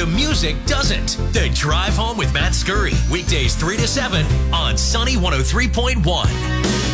the music doesn't. The Drive Home with Matt Scurry, weekdays 3 to 7 on Sunny 103.1.